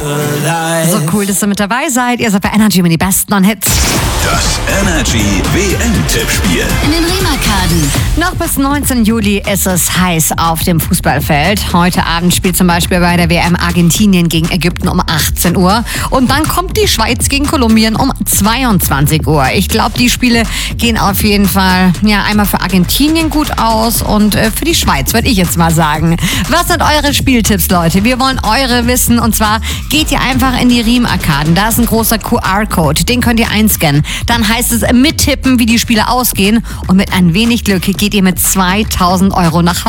So cool, dass ihr mit dabei seid. Ihr seid bei Energy mit die besten On-Hits. Das Energy WM-Tippspiel. In den Riemarkaden. Noch bis 19. Juli ist es heiß auf dem Fußballfeld. Heute Abend spielt zum Beispiel bei der WM Argentinien gegen Ägypten um 18 Uhr. Und dann kommt die Schweiz gegen Kolumbien um 22 Uhr. Ich glaube, die Spiele gehen auf jeden Fall einmal für Argentinien gut aus und für die Schweiz, würde ich jetzt mal sagen. Was sind eure Spieltipps, Leute? Wir wollen eure wissen. Und zwar geht ihr einfach in die Riemarkaden. Da ist ein großer QR-Code. Den könnt ihr einscannen. Dann heißt es mittippen, wie die Spiele ausgehen. Und mit ein wenig Glück geht ihr mit 2000 € nach Hause.